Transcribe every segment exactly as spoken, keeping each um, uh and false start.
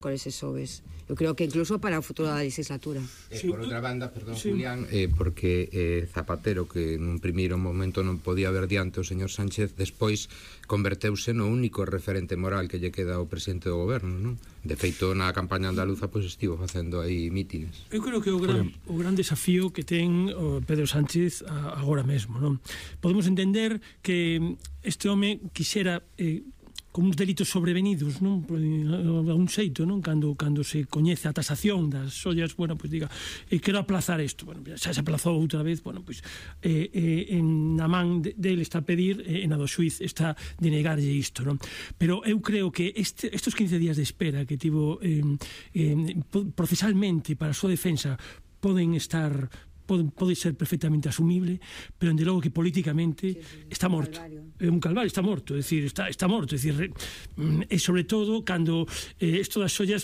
con ese sobes. Eu creo que incluso para o futuro da legislatura. Eh, por outra banda, perdón, sí. Julián, eh, porque eh, Zapatero, que nun primeiro momento non podía ver diante o señor Sánchez, despois converteuse no único referente moral que lle queda ao presidente do goberno, non? De feito, na campaña andaluza, pois estivo facendo aí mítines. Eu creo que o gran, o gran desafío que ten o Pedro Sánchez agora mesmo, non? Podemos entender que este home quixera... Eh, como uns delitos sobrevenidos, non? A un xeito, non? Cando, cando se coñece a tasación das ollas, bueno, pois diga, eh, quero aplazar isto, bueno, xa se aplazou outra vez, bueno, pois eh, eh, en na man dele está a pedir, eh, en a do xuiz está de negarlle isto, non? Pero eu creo que este, estes quince días de espera que tivo eh, eh, procesalmente para a súa defensa poden estar... Pode, pode ser perfectamente asumible, pero dende logo que políticamente sí, sí, está morto. É un calvario, está morto, é dicir, está está morto, é dicir, e sobre todo cando eh, isto das ollas,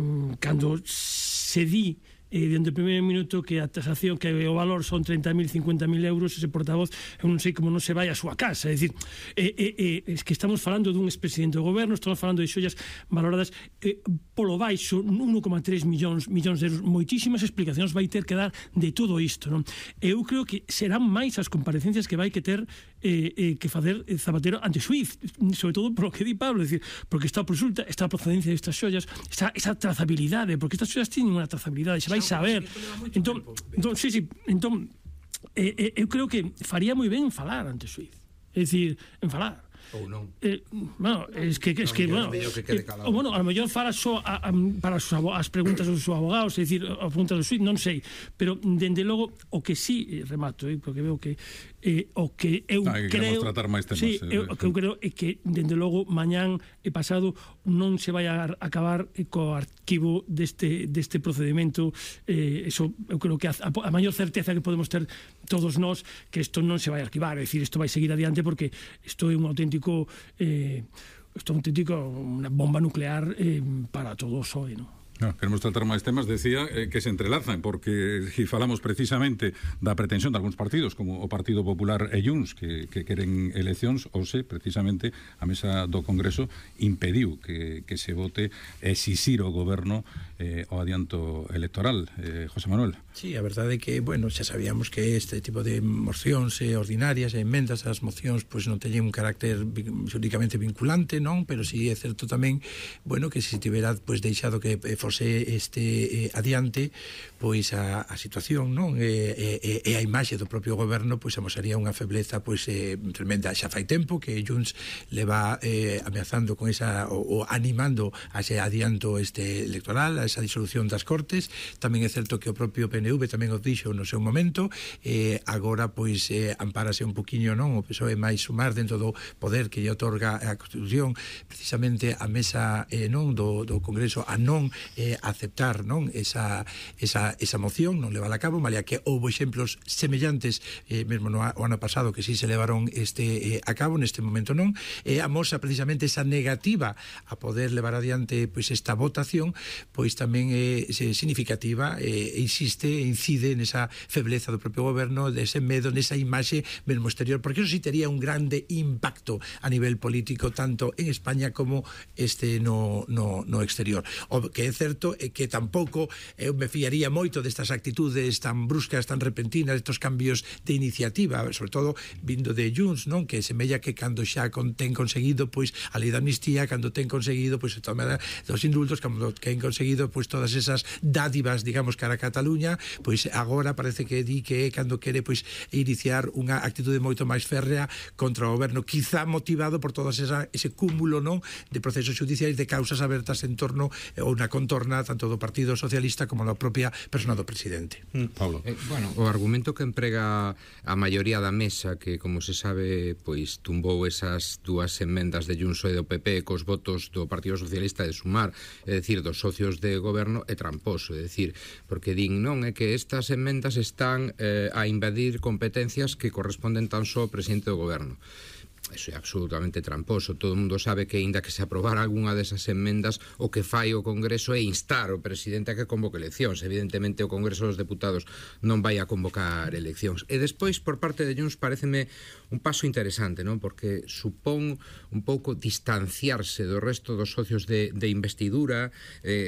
cando se di e dentro do primeiro minuto que a tasación, que o valor son treinta mil, cincuenta mil euros, ese portavoz, eu non sei como non se vai a súa casa, é dicir, é, é, é, é que estamos falando dun expresidente do goberno, estamos falando de xollas valoradas eh, polo baixo, un coma tres millóns, millóns de euros, moitísimas explicacións vai ter que dar de todo isto, non? Eu creo que serán máis as comparecencias que vai que ter eh, eh, que facer Zapatero ante xuiz, sobre todo polo que di Pablo, é dicir, porque está a consulta, está a procedencia destas xollas, está esa trazabilidade, porque estas xollas tienen unha trazabilidade, se vai saber. Entón, entón, sí, sí, entón, eh, eh, eu creo que faría moi ben en falar ante o xuiz. É dicir, en falar. Ou non. Eh, bueno, es que, es que, bueno, eh, o bueno, a lo mellor fala só a, a, para as, as preguntas dos seus abogados, é dicir, a preguntas do xuiz, non sei, pero dende logo o que sí, eh, remato, eh, porque veo que eh, o que eu ah, que creo tratar máis temas, sí, eh, eu, o que eu creo é que dende logo mañán e pasado non se vai a acabar eh, co arquivo deste, deste procedimento, eh, eso eu creo que a, a maior certeza que podemos ter todos nós que isto non se vai a arquivar, é dicir, isto vai seguir adiante porque isto é un auténtico eh, isto é un auténtico unha bomba nuclear eh, para todo o P S O E, non? No, queremos tratar máis temas, decía, eh, que se entrelazan, porque si falamos precisamente da pretensión de algúns partidos, como o Partido Popular e Junts, que, que queren eleccións, ou se, precisamente, a mesa do Congreso impediu que, que se vote exixir ao goberno eh, o adianto electoral. Eh, José Manuel. Sí, a verdade é que, bueno, xa sabíamos que este tipo de mocións eh, ordinarias e emendas ás mocións pois non teñen un carácter xurídicamente vinculante, non? Pero si sí é certo tamén, bueno, que se tivera pois deixado que eh, fose este eh, adiante, pois a, a situación, non? E, e, e a imaxe do propio goberno pois amosaría unha febleza pois eh, tremenda. Xa fai tempo que Junts le va eh, ameazando con esa, o, o animando a ese adianto este electoral, a esa disolución das Cortes. Tamén é certo que o propio P N V tamén o dixo no seu momento, eh, agora pois eh, ampárase un poquinho, non? O P S O E máis sumar dentro do poder que lle otorga a Constitución, precisamente a mesa eh, non do, do Congreso a non eh, aceptar, non? Esa, esa, esa moción, non levala a cabo, malia que houve exemplos semellantes eh, mesmo no o ano pasado que sí se levaron este eh, a cabo, neste momento non, e eh, amosa precisamente esa negativa a poder levar adiante pois esta votación, pois tamén é eh, significativa, eh, insiste incide nesa febleza do propio goberno, dese medo, nesa imaxe mesmo exterior, porque eso sí tería un grande impacto a nivel político tanto en España como este no, no, no exterior. O que é certo é que tampouco eu me fiaría moito destas actitudes tan bruscas, tan repentinas, estos cambios de iniciativa, sobre todo vindo de Junts, non? Que semella que cando xa con, ten conseguido pois a lei da amnistía, cando ten conseguido pois a toma dos indultos, cando ten conseguido pois todas esas dádivas, digamos, cara a Cataluña, pois agora parece que di que é cando quere pois iniciar unha actitude moito máis férrea contra o goberno, quizá motivado por todo esa, ese cúmulo, non, de procesos judiciais, de causas abertas en torno ou na contorna tanto do Partido Socialista como da propia persona do presidente. Mm, Pablo. Eh, bueno, o argumento que emprega a maioría da mesa, que como se sabe, pois tumbou esas dúas emendas de Junts e do P P cos votos do Partido Socialista de Sumar, é dicir, dos socios de goberno, é tramposo, é dicir, porque din non é que estas emendas están eh, a invadir competencias que corresponden tan só ao presidente do goberno. Eso é absolutamente tramposo. Todo o mundo sabe que, aínda que se aprobara algunha desas emendas, o que fai o Congreso é instar o presidente a que convoque eleccións. Evidentemente o Congreso dos Deputados non vai a convocar eleccións. E despois, por parte de Junts, pareceme un paso interesante, non? Porque supón un pouco distanciarse do resto dos socios de, de investidura, eh,